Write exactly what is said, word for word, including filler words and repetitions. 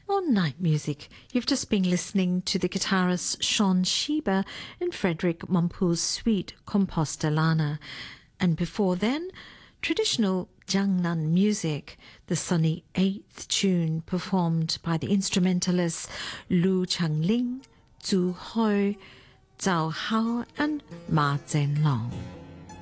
On Night Music, you've just been listening to the guitarist Shaun Sheba in Frederic Mompou's suite Compostelana, and before then, traditional Jiangnan music, the sunny eighth tune performed by the instrumentalists Lu Changling, Zhu Hoi, Zhao Hao and Ma Zhenlong.